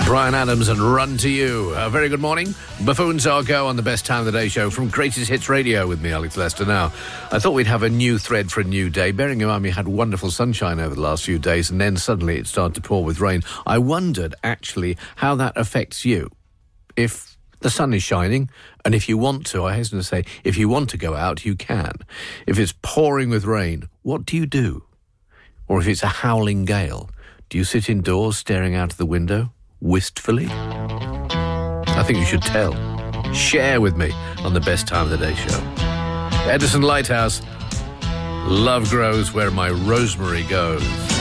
Bryan Adams and Run to You. A very good morning. Buffoons Are Go on the Best Time of the Day show from Greatest Hits Radio with me, Alex Lester. Now, I thought we'd have a new thread for a new day. Bearing in mind we had wonderful sunshine over the last few days and then suddenly it started to pour with rain. I wondered, actually, how that affects you. If the sun is shining, and if you want to, I hasten to say, if you want to go out, you can. If it's pouring with rain, what do you do? Or if it's a howling gale, do you sit indoors staring out of the window? Wistfully? I think you should tell. Share with me on the Best Time of the Day show. Edison Lighthouse, love grows where my rosemary goes.